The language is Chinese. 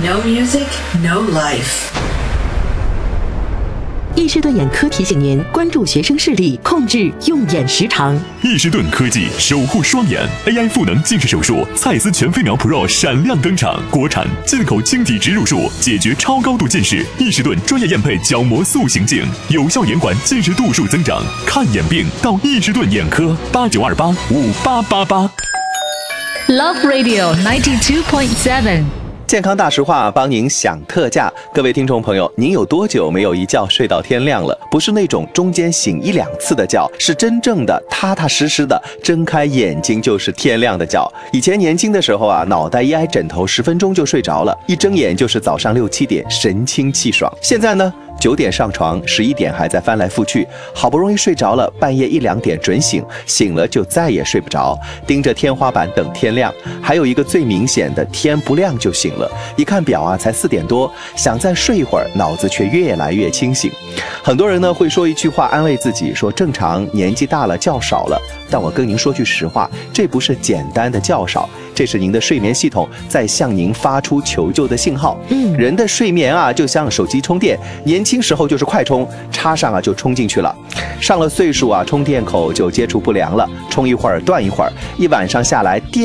No music, no life. 易士顿眼科提醒您关注学生视力，控制用眼时长。 易士顿科技守护双眼 ，AI 赋能近视手术，蔡司全飞秒 Pro 闪亮登场，国产进口晶体植入术，解决超高度近视。易士顿专业验配角膜塑形镜，有效延缓近视度数增长。看眼病到易士顿眼科，89285888。 Love Radio 92.7。 健康大实话帮您享特价，各位听众朋友，您有多久没有一觉睡到天亮了？不是那种中间醒1-2次的觉，是真正的踏踏实实的睁开眼睛就是天亮的觉。以前年轻的时候啊，脑袋一挨枕头10分钟就睡着了，一睁眼就是早上6、7点，神清气爽。现在呢？9点上床，11点还在翻来覆去，好不容易睡着了，半夜1、2点准醒，醒了就再也睡不着，盯着天花板等天亮。还有一个最明显的，天不亮就醒了，一看表啊，才4点多，想再睡一会儿，脑子却越来越清醒。很多人呢会说一句话安慰自己，说正常，年纪大了觉少了。但我跟您说句实话，这不是简单的觉少，这是您的睡眠系统在向您发出求救的信号。人的睡眠啊，就像手机充电，年轻时候就是快充，插上啊就充进去了。上了岁数啊，充电口就接触不良了，充一会儿断一会儿，一晚上下来电